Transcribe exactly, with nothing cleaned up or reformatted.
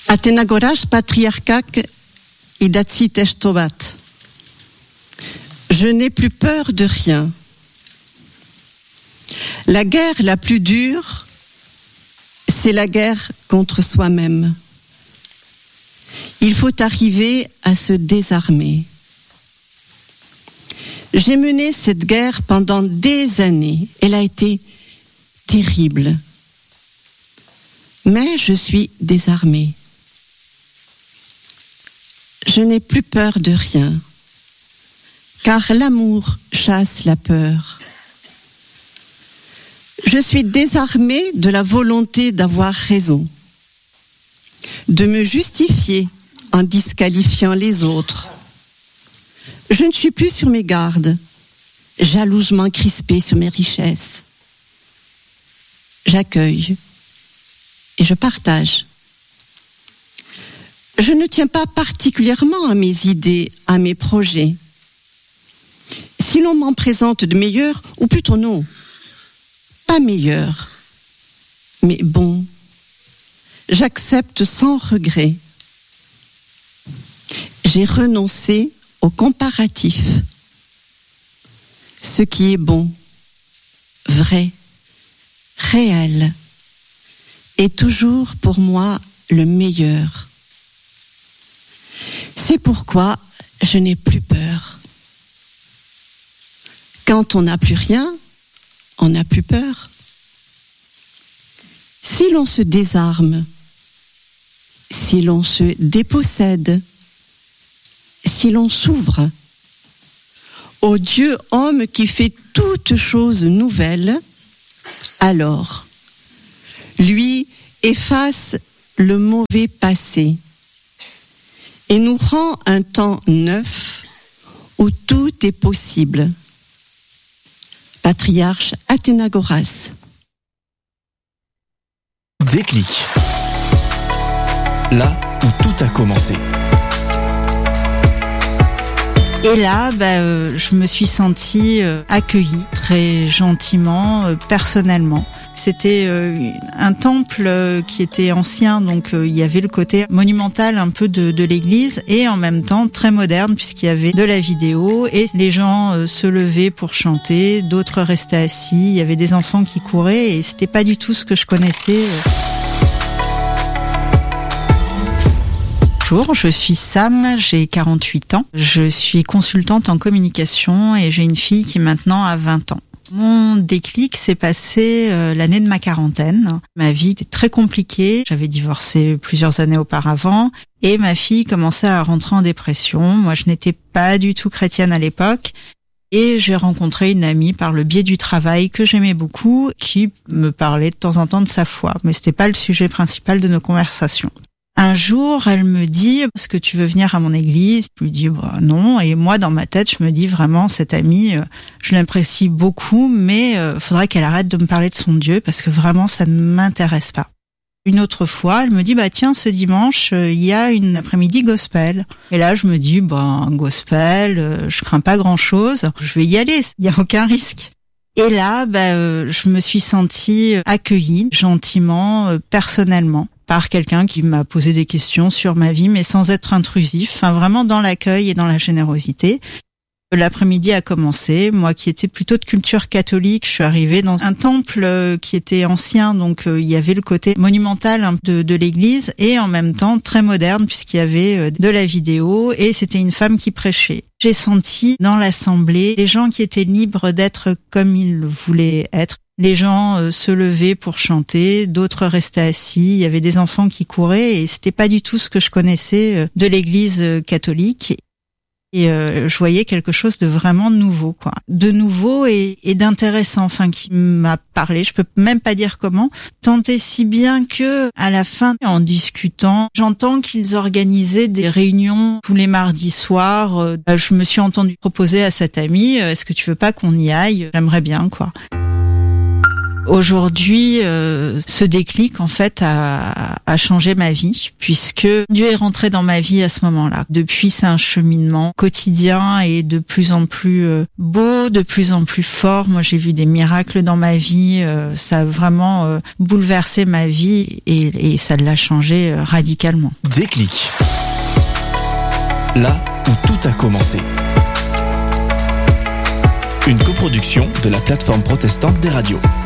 Athenagoras patriarchak idatzi testo bat. Je n'ai plus peur de rien. La guerre la plus dure, c'est la guerre contre soi-même. Il faut arriver à se désarmer. J'ai mené cette guerre pendant des années. Elle a été terrible. Mais je suis désarmée. Je n'ai plus peur de rien, car l'amour chasse la peur. Je suis désarmée de la volonté d'avoir raison, de me justifier en disqualifiant les autres. Je ne suis plus sur mes gardes, jalousement crispée sur mes richesses. J'accueille et je partage. Je ne tiens pas particulièrement à mes idées, à mes projets. Si l'on m'en présente de meilleurs, ou plutôt non, pas meilleurs, mais bons, j'accepte sans regret. J'ai renoncé au comparatif. Ce qui est bon, vrai, réel, est toujours pour moi le meilleur. C'est pourquoi je n'ai plus peur. Quand on n'a plus rien, on n'a plus peur. Si l'on se désarme, si l'on se dépossède, si l'on s'ouvre au Dieu homme qui fait toutes choses nouvelles, alors lui efface le mauvais passé et nous rend un temps neuf où tout est possible. Patriarche Athénagoras. Déclic. Là où tout a commencé. Et là, bah, euh, je me suis sentie euh, accueillie très gentiment, euh, personnellement. C'était euh, un temple euh, qui était ancien, donc euh, il y avait le côté monumental un peu de, de l'église et en même temps très moderne puisqu'il y avait de la vidéo et les gens euh, se levaient pour chanter, d'autres restaient assis, il y avait des enfants qui couraient et c'était pas du tout ce que je connaissais. Bonjour, je suis Sam, j'ai quarante-huit ans, je suis consultante en communication et j'ai une fille qui maintenant a vingt ans. Mon déclic s'est passé euh, l'année de ma quarantaine. Ma vie était très compliquée. J'avais divorcé plusieurs années auparavant et ma fille commençait à rentrer en dépression. Moi, je n'étais pas du tout chrétienne à l'époque et j'ai rencontré une amie par le biais du travail que j'aimais beaucoup qui me parlait de temps en temps de sa foi, mais c'était pas le sujet principal de nos conversations. Un jour, elle me dit « Est-ce que tu veux venir à mon église ?» Je lui dis bah, « Non ». Et moi, dans ma tête, je me dis vraiment, cette amie, euh, je l'apprécie beaucoup, mais euh, faudrait qu'elle arrête de me parler de son Dieu parce que vraiment, ça ne m'intéresse pas. Une autre fois, elle me dit « Bah tiens, ce dimanche, il euh, y a une après-midi gospel. » Et là, je me dis « Bah, gospel, euh, je crains pas grand-chose, je vais y aller, il y a aucun risque. » Et là, bah, euh, je me suis sentie accueillie gentiment, euh, personnellement, par quelqu'un qui m'a posé des questions sur ma vie, mais sans être intrusif, enfin vraiment dans l'accueil et dans la générosité. L'après-midi a commencé. Moi qui étais plutôt de culture catholique, je suis arrivée dans un temple qui était ancien, donc euh, il y avait le côté monumental de, de l'église et en même temps très moderne puisqu'il y avait de la vidéo et c'était une femme qui prêchait. J'ai senti dans l'assemblée des gens qui étaient libres d'être comme ils le voulaient être. Les gens euh, se levaient pour chanter, d'autres restaient assis, il y avait des enfants qui couraient et c'était pas du tout ce que je connaissais euh, de l'église euh, catholique. Et euh, je voyais quelque chose de vraiment nouveau, quoi. De nouveau et, et d'intéressant, enfin, qui m'a parlé, je peux même pas dire comment, tant et si bien que, à la fin, en discutant, j'entends qu'ils organisaient des réunions tous les mardis soirs. Euh, je me suis entendue proposer à cette amie, est-ce que tu veux pas qu'on y aille ? J'aimerais bien, quoi. Aujourd'hui, euh, ce déclic en fait a, a changé ma vie puisque Dieu est rentré dans ma vie à ce moment-là. Depuis, c'est un cheminement quotidien et de plus en plus euh, beau, de plus en plus fort. Moi, j'ai vu des miracles dans ma vie. Euh, ça a vraiment euh, bouleversé ma vie et, et ça l'a changé euh, radicalement. Déclic. Là où tout a commencé. Une coproduction de la plateforme protestante des radios.